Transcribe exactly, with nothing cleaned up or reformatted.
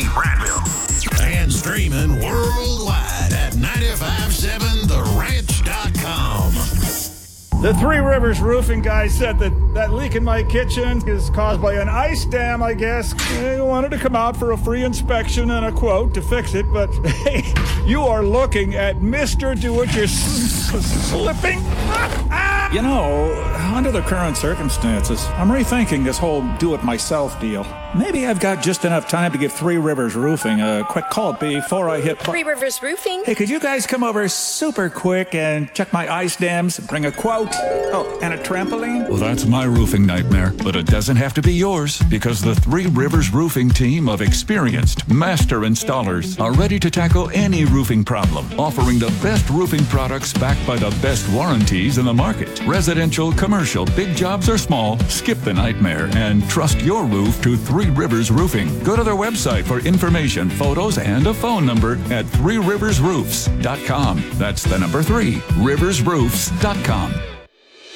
K Prattville. And streaming worldwide at nine five seven the ranch dot com. The Three Rivers Roofing guy said that that leak in my kitchen is caused by an ice dam, I guess. They wanted to come out for a free inspection and a quote to fix it, but hey, you are looking at Mister Do-It-Your-Slipping. You know, under the current circumstances, I'm rethinking this whole do-it-myself deal. Maybe I've got just enough time to give Three Rivers Roofing a quick call before I hit... Three Rivers Roofing? Hey, could you guys come over super quick and check my ice dams, bring a quote? Oh, and a trampoline? Well, that's my roofing nightmare, but it doesn't have to be yours, because the Three Rivers Roofing team of experienced master installers are ready to tackle any roofing problem, offering the best roofing products backed by the best warranties in the market. Residential, commercial, big jobs or small, skip the nightmare and trust your roof to Three Rivers Roofing. Go to their website for information, photos, and a phone number at three rivers roofs dot com. That's the number three, rivers roofs dot com.